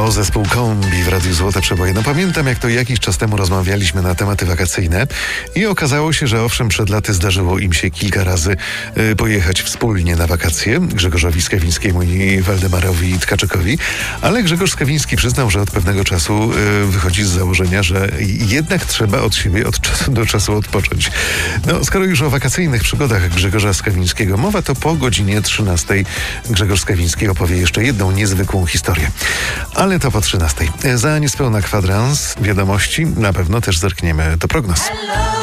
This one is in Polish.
To zespół Kombi w Radiu Złote Przeboje. No pamiętam, jak to jakiś czas temu rozmawialiśmy na tematy wakacyjne i okazało się, że owszem, przed laty zdarzyło im się kilka razy pojechać wspólnie na wakacje, Grzegorzowi Skawińskiemu i Waldemarowi Tkaczykowi, ale Grzegorz Skawiński przyznał, że od pewnego czasu wychodzi z założenia, że jednak trzeba od siebie od czasu do czasu odpocząć. No, skoro już o wakacyjnych przygodach Grzegorza Skawińskiego mowa, to po godzinie 13 Grzegorz Skawiński opowie jeszcze jedną niezwykłą historię. Ale to po 13. Za niespełna kwadrans wiadomości na pewno też zerkniemy do prognoz.